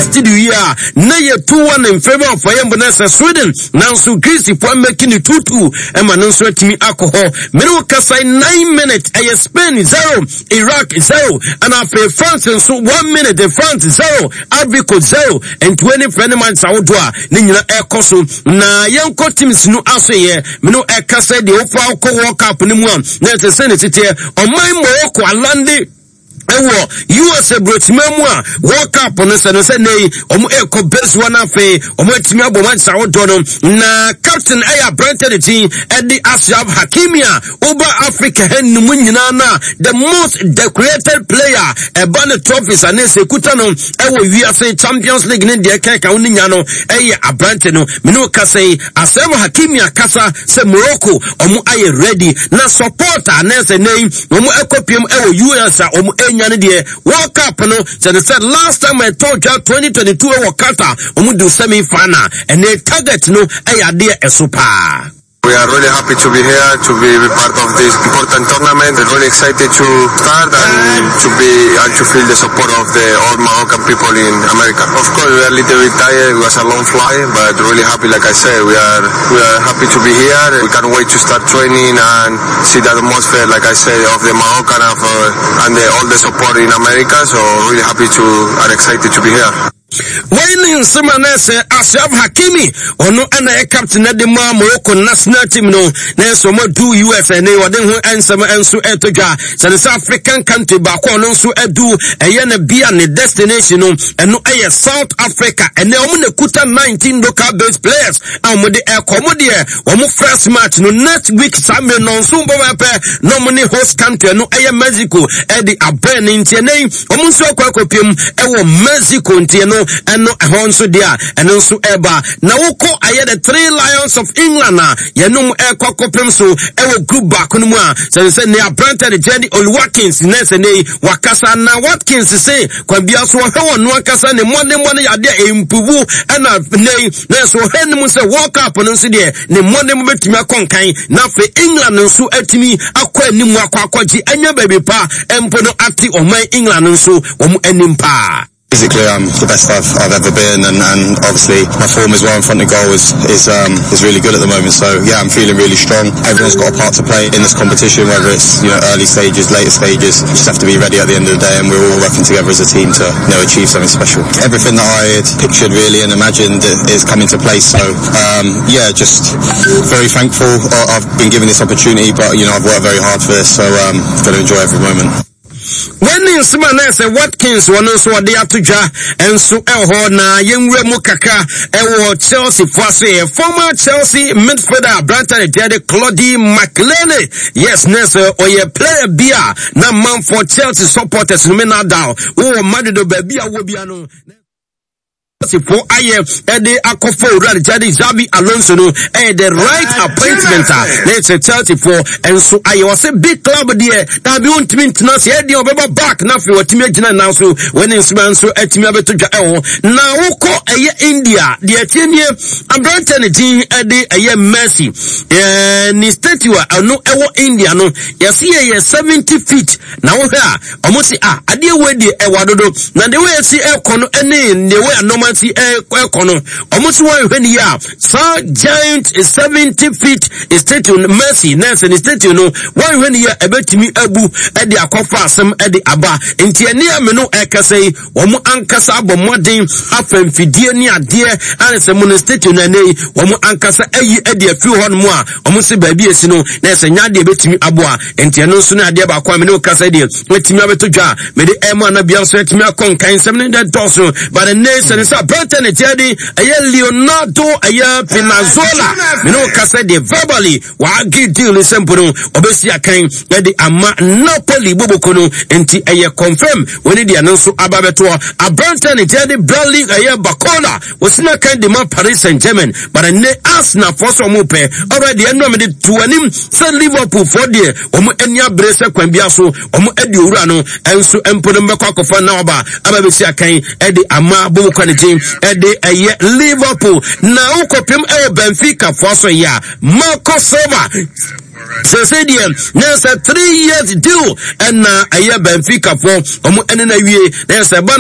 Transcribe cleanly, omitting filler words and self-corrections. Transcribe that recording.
studio here na ye 2-1 in favor of Yambonesa Sweden nanso Greece for making it 2-2 ema no so atimi alcohol meno kasa 9 minutes Spain 0 Iraq 0 and after France so 1 minute France 0 Africa 0 and 20 friendly matches awodwa ni nyina ekoso na yenko teams no asoye meno ekasa de ofa ko World Cup ni mu am na se senetete oman Morocco alande ewo USA brotimemu a World Cup no se nei omo eko base one afi omo atimi aboma sawodo no na captain aya Brentford team Eddie Ashraf Hakimi over Africa henu nyina na the most decorated player ebane trophies anese kuta no ewo USA Champions League ne de keka oninya no eye Brentford no mino kase Ashraf Hakimi akasa se Morocco omo aye ready na support anese nei omo ekopiem ewo US omo World Cup no they said last time I told you 2022 World Cup do semi-final and they target no idea super. We are really happy to be here, to be part of this important tournament. We're really excited to start and to feel the support of the all Moroccan people in America. Of course, we are a little bit tired. It was a long flight, but really happy. Like I said, we are happy to be here. We can't wait to start training and see the atmosphere, like I said, of the Moroccan and all the support in America. So really happy are excited to be here. When Simanese Ashraf Hakimi ono ana captain na de Morocco national team no na so mo do USA na wode ho ansem enso etoja South African country ba ko no so edu eye na bia ne destination no eno eye South Africa ene omo na kuta 19 local based players omo de ekomo de omo first match no next week Saturday no so bo pe no mo ne host country no eye Mexico e di aben ntiene omo so kwakopiem ewo Mexico ntiene eno ehonso dia eno so eba na woko aye the 3 Lions of England na yenum ekokopem so ewo group back no mu a say ne Brentford Jenny Watkins na se ne wakasa na Watkins say kwabia so he no akasa ne money yade empubu ena nei na so henum se World Cup no so de ne money betumi akonkan na fe England no so atimi akwa animu akwaji anya baby pa empo no ati oman England no so omu anim pa. Physically, I'm the best I've ever been, and obviously my form as well in front of goal is really good at the moment. So yeah, I'm feeling really strong. Everyone's got a part to play in this competition, whether it's early stages, later stages. You just have to be ready at the end of the day, and we're all working together as a team to achieve something special. Everything that I had pictured really and imagined is coming to place. So yeah, just very thankful. I've been given this opportunity, but I've worked very hard for this, so got to enjoy every moment. When in Simanese Watkins one so de atoja enso eho na yenwura mu kaka ewo Chelsea fase former Chelsea midfielder Brentford de Claude McLean yes nese oye player bia na man for Chelsea supporters no me na down wo Madrid ba bia wo bia no for aye ede akofo ura jadi Xabi Alonso no the right appointment let's Chelsea for and so aye was a big club there that be on team na se ede obeba back na fi watimi agina now so when in man so etimi abeto dwa na woko aye India the etinie Brentford team ede aye Messi ni statue no ewo India no yesi ye 70 feet na wo ha omo si ade we de ewadodo na de we si ekono ene de we normal si ekono almost one when ya so giant is 70 feet is statue Messi nurse ni statue no one when ya ebetimi abu e de akofa asem e de aba enti ene ame no ekasei omo ankasa abomodin afamfidie ni ade anse mo no statue na nei omo ankasa ayi e de afi ho no mu a omo se baabi esi no nurse nya de ebetimi abo a enti eno so na ade ba kwa me no kasa de etimi abetodwa me de ema na bia so etimi akonkan sem ne de doso but the nation is Brentford Jadi aye Leonardo aye Pinazola me no kasa de verbally wa give deal simple obesi akan e de ama Napoli bobokono enti aye confirm when they announce ababeto a Brentford Jadi Bradley aye Bakola wasina kan de man Paris Saint-Germain but ne Arsenal for so mo pe already eno me de tuanim say Liverpool for there omo enia brese kwan bia so omo edi owura no enso empono mbekwa kofa na oba ababesi akan e de ama bobokono ede aye Liverpool na ukopim Benfica for so ya Marco Silva Cecilian there's a 3 years deal and aye Benfica for omo ene na wie there's a